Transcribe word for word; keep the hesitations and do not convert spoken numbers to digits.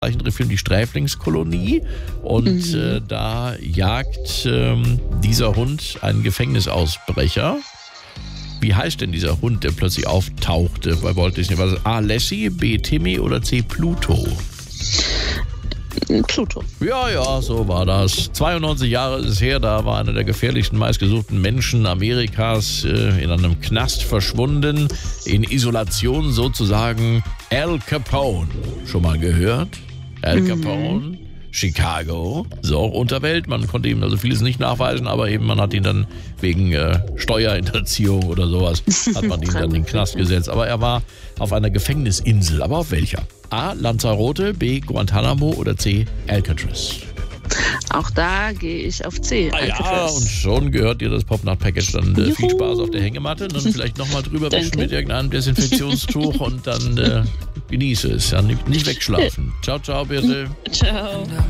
Zeichentrickfilm Die Sträflingskolonie und mhm. äh, da jagt ähm, dieser Hund einen Gefängnisausbrecher. Wie heißt denn dieser Hund, der plötzlich auftauchte bei Walt Disney? War das A. Lassie, B. Timmy oder C. Pluto? Pluto. Ja, ja, so war das. zweiundneunzig Jahre ist es her, da war einer der gefährlichsten, meistgesuchten Menschen Amerikas äh, in einem Knast verschwunden. In Isolation sozusagen. Al Capone. Schon mal gehört? Al Capone, mhm. Chicago. So, Unterwelt. Man konnte ihm also vieles nicht nachweisen, aber eben man hat ihn dann wegen äh, Steuerhinterziehung oder sowas, hat man ihn dann in den Knast gesetzt. Aber er war auf einer Gefängnisinsel. Aber auf welcher? A. Lanzarote, B. Guantanamo oder C. Alcatraz? Auch da gehe ich auf C. Ah, ja, und schon gehört dir das Pop-Nut-Package. Dann äh, viel Spaß auf der Hängematte. Dann vielleicht nochmal drüber wischen mit irgendeinem Desinfektionstuch und dann äh, genieße es. Ja, nicht, nicht wegschlafen. Ciao, ciao, bitte. Ciao.